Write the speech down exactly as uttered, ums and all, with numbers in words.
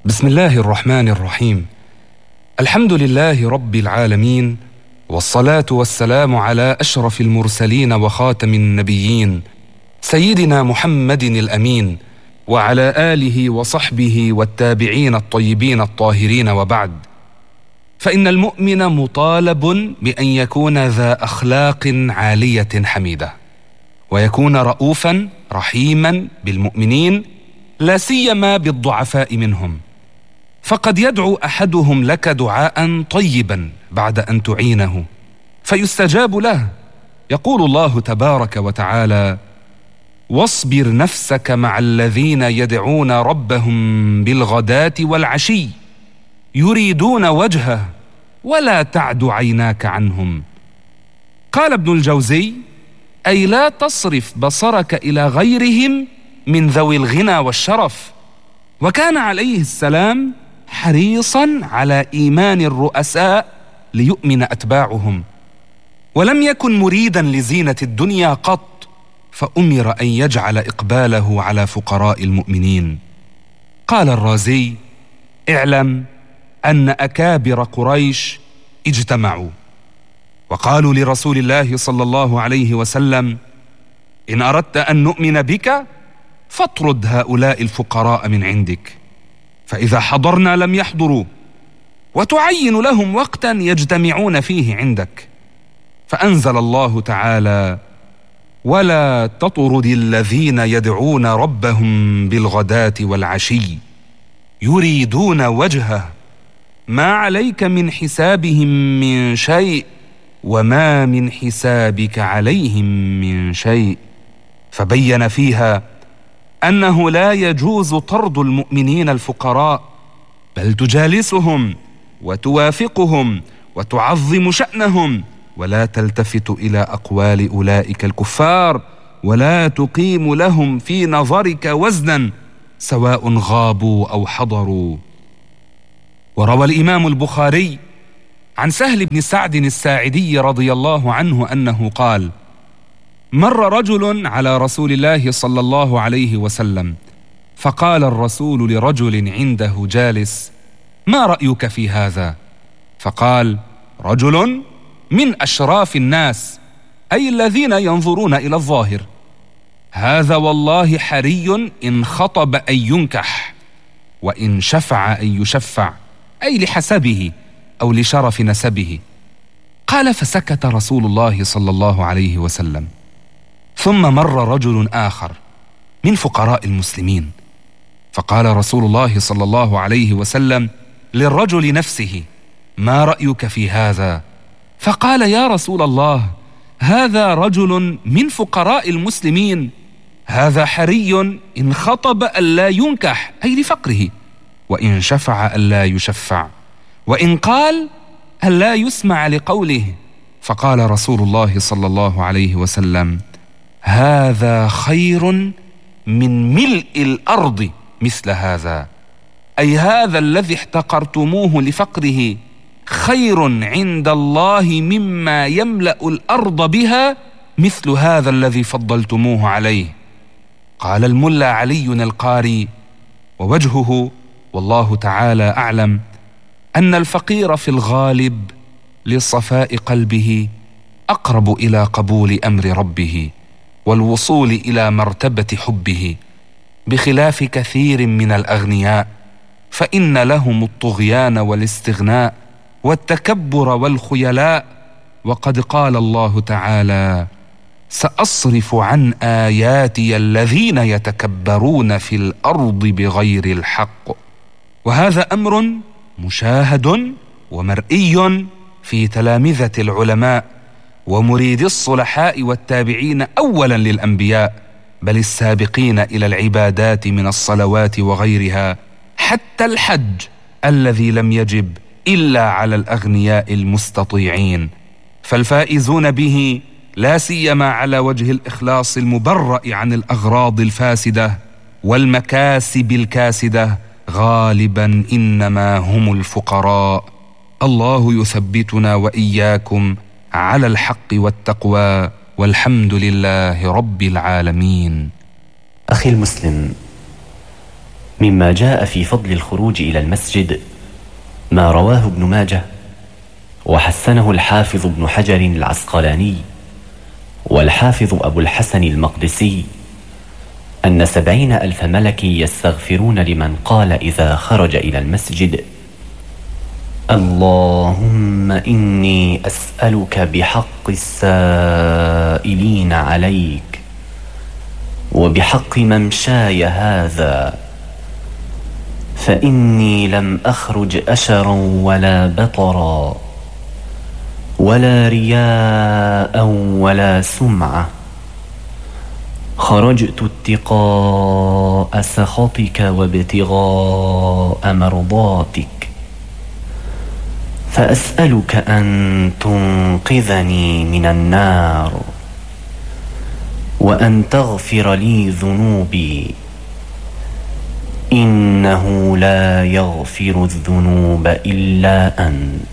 بسم الله الرحمن الرحيم. الحمد لله رب العالمين، والصلاة والسلام على أشرف المرسلين وخاتم النبيين سيدنا محمد الأمين، وعلى آله وصحبه والتابعين الطيبين الطاهرين، وبعد. فإن المؤمن مطالب بأن يكون ذا أخلاق عالية حميدة، ويكون رؤوفا رحيما بالمؤمنين، لا سيما بالضعفاء منهم. فقد يدعو أحدهم لك دعاء طيبا بعد أن تعينه فيستجاب له. يقول الله تبارك وتعالى: واصبر نفسك مع الذين يدعون ربهم بالغداة والعشي يريدون وجهه ولا تعد عيناك عنهم. قال ابن الجوزي: أي لا تصرف بصرك إلى غيرهم من ذوي الغنى والشرف. وكان عليه السلام حريصا على إيمان الرؤساء ليؤمن أتباعهم، ولم يكن مريدا لزينة الدنيا قط، فأمر أن يجعل إقباله على فقراء المؤمنين. قال الرازي: اعلم أن أكابر قريش اجتمعوا وقالوا لرسول الله صلى الله عليه وسلم: إن أردت أن نؤمن بك فاطرد هؤلاء الفقراء من عندك، فإذا حضرنا لم يحضروا، وتعين لهم وقتا يجتمعون فيه عندك. فأنزل الله تعالى: ولا تطرد الذين يدعون ربهم بالغداة والعشي يريدون وجهه ما عليك من حسابهم من شيء وما من حسابك عليهم من شيء. فبين فيها أنه لا يجوز طرد المؤمنين الفقراء، بل تجالسهم وتوافقهم وتعظم شأنهم، ولا تلتفت إلى أقوال أولئك الكفار، ولا تقيم لهم في نظرك وزنا سواء غابوا أو حضروا. وروى الإمام البخاري عن سهل بن سعد الساعدي رضي الله عنه أنه قال: مر رجل على رسول الله صلى الله عليه وسلم، فقال الرسول لرجل عنده جالس: ما رأيك في هذا؟ فقال رجل من أشراف الناس، أي الذين ينظرون إلى الظاهر: هذا والله حري إن خطب أن ينكح، وإن شفع أن يشفع، أي لحسبه أو لشرف نسبه. قال: فسكت رسول الله صلى الله عليه وسلم. ثم مر رجل آخر من فقراء المسلمين، فقال رسول الله صلى الله عليه وسلم للرجل نفسه: ما رأيك في هذا؟ فقال: يا رسول الله، هذا رجل من فقراء المسلمين، هذا حري إن خطب ألا ينكح، أي لفقره، وإن شفع ألا يشفع، وإن قال ألا يسمع لقوله. فقال رسول الله صلى الله عليه وسلم: هذا خير من ملء الأرض مثل هذا، أي هذا الذي احتقرتموه لفقره خير عند الله مما يملأ الأرض بها مثل هذا الذي فضلتموه عليه. قال الملا علي القاري، ووجهه والله تعالى أعلم، أن الفقير في الغالب لصفاء قلبه أقرب إلى قبول أمر ربه والوصول إلى مرتبة حبه، بخلاف كثير من الأغنياء، فإن لهم الطغيان والاستغناء والتكبر والخيلاء. وقد قال الله تعالى: سأصرف عن آياتي الذين يتكبرون في الأرض بغير الحق. وهذا أمر مشاهد ومرئي في تلامذة العلماء ومريد الصلحاء والتابعين أولا للأنبياء، بل السابقين إلى العبادات من الصلوات وغيرها، حتى الحج الذي لم يجب إلا على الأغنياء المستطيعين. فالفائزون به لا سيما على وجه الإخلاص المبرأ عن الأغراض الفاسدة والمكاسب الكاسدة غالبا إنما هم الفقراء. الله يثبتنا وإياكم على الحق والتقوى، والحمد لله رب العالمين. أخي المسلم، مما جاء في فضل الخروج إلى المسجد ما رواه ابن ماجه وحسنه الحافظ ابن حجر العسقلاني والحافظ أبو الحسن المقدسي أن سبعين ألف ملك يستغفرون لمن قال إذا خرج إلى المسجد: اللهم إني أسألك بحق السائلين عليك وبحق ممشاي هذا، فإني لم أخرج أشرا ولا بطرا ولا رياء ولا سمعة، خرجت اتقاء سخطك وابتغاء مرضاتك، فأسألك أن تنقذني من النار وأن تغفر لي ذنوبي، إنه لا يغفر الذنوب إلا أنت.